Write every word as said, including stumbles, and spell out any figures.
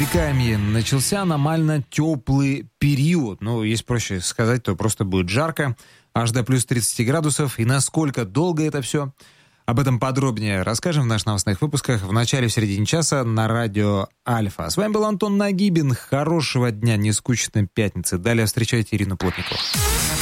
Забайкалье начался аномально теплый период. Ну, если проще сказать, то просто будет жарко, аж до плюс тридцати градусов. И насколько долго это все? Об этом подробнее расскажем в наших новостных выпусках в начале, в середине часа на радио Альфа. С вами был Антон Нагибин. Хорошего дня, нескучной пятницы. Далее встречайте Ирину Плотникову.